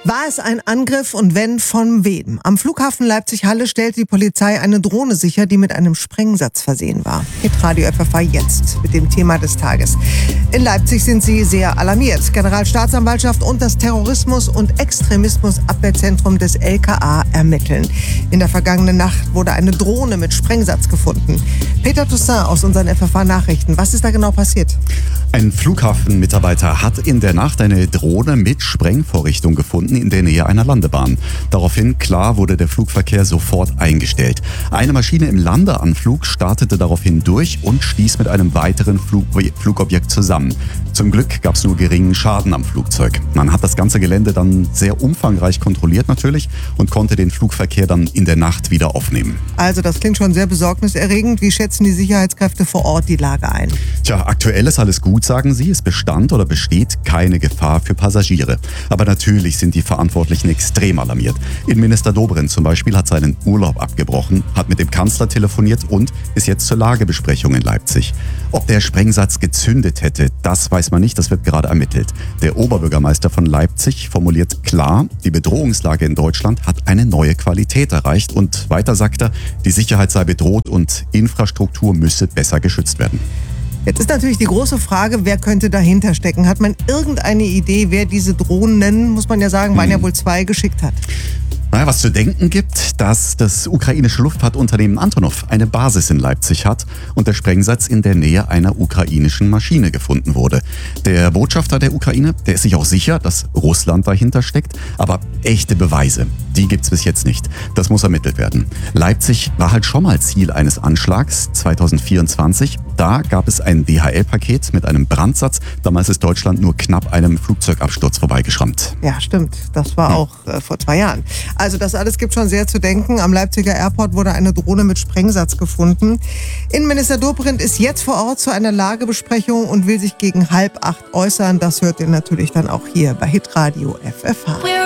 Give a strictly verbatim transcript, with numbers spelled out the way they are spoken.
War es ein Angriff und wenn, von wem? Am Flughafen Leipzig-Halle stellte die Polizei eine Drohne sicher, die mit einem Sprengsatz versehen war. Hitradio F F H jetzt mit dem Thema des Tages. In Leipzig sind sie sehr alarmiert. Generalstaatsanwaltschaft und das Terrorismus- und Extremismusabwehrzentrum des L K A ermitteln. In der vergangenen Nacht wurde eine Drohne mit Sprengsatz gefunden. Peter Toussaint aus unseren F F H-Nachrichten. Was ist da genau passiert? Ein Flughafenmitarbeiter hat in der Nacht eine Drohne mit Sprengvorrichtung gefunden in der Nähe einer Landebahn. Daraufhin, klar, wurde der Flugverkehr sofort eingestellt. Eine Maschine im Landeanflug startete daraufhin durch und stieß mit einem weiteren Flug- Flugobjekt zusammen. Zum Glück gab es nur geringen Schaden am Flugzeug. Man hat das ganze Gelände dann sehr umfangreich kontrolliert natürlich und konnte den Flugverkehr dann in der Nacht wieder aufnehmen. Also das klingt schon sehr besorgniserregend. Wie schätzen die Sicherheitskräfte vor Ort die Lage ein? Tja, aktuell ist alles gut, sagen sie. Es bestand oder besteht keine Gefahr für Passagiere. Aber natürlich sind die Verantwortlichen extrem alarmiert. Innenminister Dobrindt zum Beispiel hat seinen Urlaub abgebrochen, hat mit dem Kanzler telefoniert und ist jetzt zur Lagebesprechung in Leipzig. Ob der Sprengsatz gezündet hätte, das weiß man nicht, das wird gerade ermittelt. Der Oberbürgermeister von Leipzig formuliert klar, die Bedrohungslage in Deutschland hat eine neue Qualität erreicht und weiter sagt er, die Sicherheit sei bedroht und Infrastruktur müsse besser geschützt werden. Jetzt ist natürlich die große Frage, wer könnte dahinter stecken? Hat man irgendeine Idee, wer diese Drohnen, muss man ja sagen, waren ja wohl zwei, geschickt hat? Naja, was zu denken gibt, dass das ukrainische Luftfahrtunternehmen Antonov eine Basis in Leipzig hat und der Sprengsatz in der Nähe einer ukrainischen Maschine gefunden wurde. Der Botschafter der Ukraine, der ist sich auch sicher, dass Russland dahinter steckt, aber echte Beweise, die gibt's bis jetzt nicht. Das muss ermittelt werden. Leipzig war halt schon mal Ziel eines Anschlags zwanzig vierundzwanzig. Da gab es ein D H L-Paket mit einem Brandsatz. Damals ist Deutschland nur knapp einem Flugzeugabsturz vorbeigeschrammt. Ja, stimmt. Das war auch äh, vor zwei Jahren. Also das alles gibt schon sehr zu denken. Am Leipziger Airport wurde eine Drohne mit Sprengsatz gefunden. Innenminister Dobrindt ist jetzt vor Ort zu einer Lagebesprechung und will sich gegen halb acht äußern. Das hört ihr natürlich dann auch hier bei Hitradio F F H.